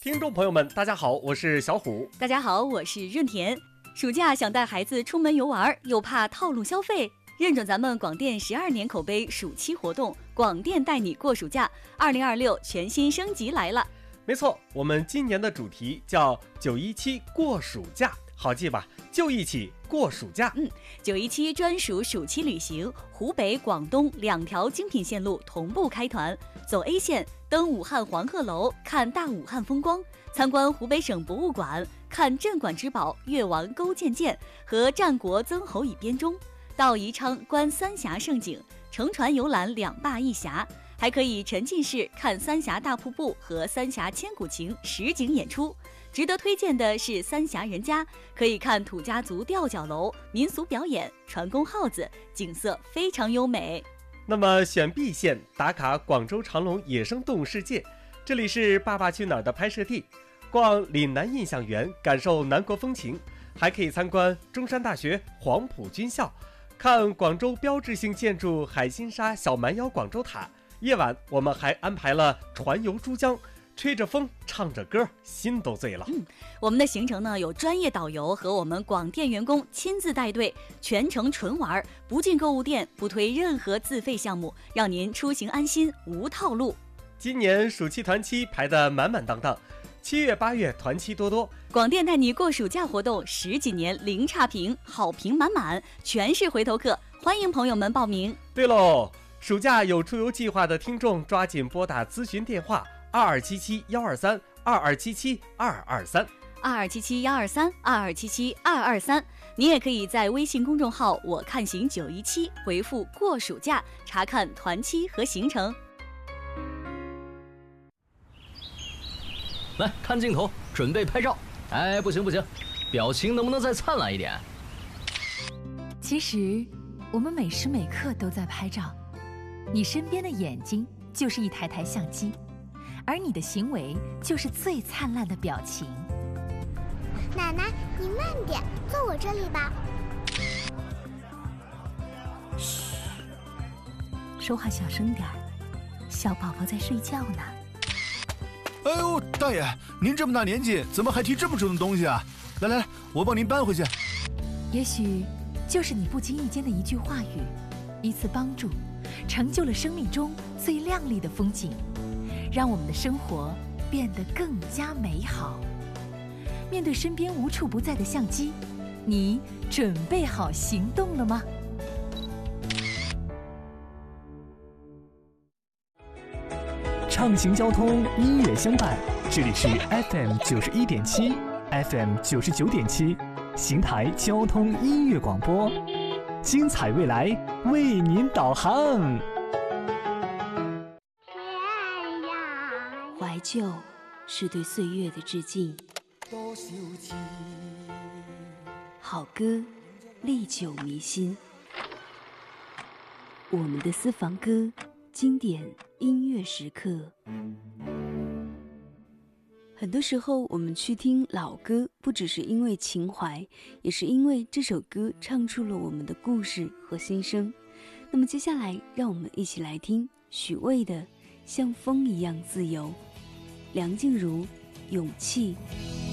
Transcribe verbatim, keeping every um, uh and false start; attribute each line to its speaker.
Speaker 1: 听众朋友们，大家好，我是小虎。
Speaker 2: 大家好，我是润田。暑假想带孩子出门游玩，又怕套路消费，认准咱们广电十二年口碑暑期活动，广电带你过暑假，二零二六全新升级来了。
Speaker 1: 没错，我们今年的主题叫九一七过暑假，好记吧？就一起过暑假。
Speaker 2: 嗯，九一七专属暑期旅行，湖北、广东两条精品线路同步开团，走 A 线，登武汉黄鹤楼，看大武汉风光，参观湖北省博物馆，看镇馆之宝越王勾践剑和战国曾侯乙编钟，到宜昌观三峡胜景，乘船游览两坝一峡，还可以沉浸式看三峡大瀑布和三峡千古情实景演出。值得推荐的是三峡人家，可以看土家族吊脚楼、民俗表演、船工号子，景色非常优美。
Speaker 1: 那么选 B 线打卡广州长隆野生动物世界，这里是《爸爸去哪儿》的拍摄地，逛岭南印象园，感受南国风情，还可以参观中山大学黄埔军校，看广州标志性建筑海心沙小蛮腰广州塔。夜晚我们还安排了船游珠江，吹着风，唱着歌，心都醉了。
Speaker 2: 嗯，我们的行程呢有专业导游和我们广电员工亲自带队，全程纯玩，不进购物店，不推任何自费项目，让您出行安心，无套路。
Speaker 1: 今年暑期团期排得满满当当，七月八月团期多多。
Speaker 2: 广电带你过暑假活动十几年零差评，好评满满，全是回头客，欢迎朋友们报名。
Speaker 1: 对喽，暑假有出游计划的听众抓紧拨打咨询电话二二七七幺二三二二七七二二三
Speaker 2: 二二七七幺二三二二七七二二三。你也可以在微信公众号我看行九一七回复过暑假，查看团期和行程。
Speaker 3: 来看镜头，准备拍照。哎，不行不行，表情能不能再灿烂一点？
Speaker 4: 其实我们每时每刻都在拍照，你身边的眼睛就是一台台相机，而你的行为就是最灿烂的表情。
Speaker 5: 奶奶，你慢点，坐我这里吧。
Speaker 4: 嘘，说话小声点儿，小宝宝在睡觉呢。
Speaker 6: 哎呦，大爷，您这么大年纪，怎么还提这么重的东西啊？来来来，我帮您搬回去。
Speaker 4: 也许就是你不经意间的一句话语，一次帮助，成就了生命中最亮丽的风景，让我们的生活变得更加美好。面对身边无处不在的相机，你准备好行动了吗？
Speaker 7: 畅行交通，音乐相伴，这里是 F M 九十一点七 ，F M 九十九点七，邢台交通音乐广播，精彩未来为您导航。
Speaker 8: 怀旧是对岁月的致敬，好歌历久弥新。我们的私房歌，经典音乐时刻。很多时候我们去听老歌，不只是因为情怀，也是因为这首歌唱出了我们的故事和心声。那么接下来让我们一起来听许巍的像风一样自由，梁静茹勇气。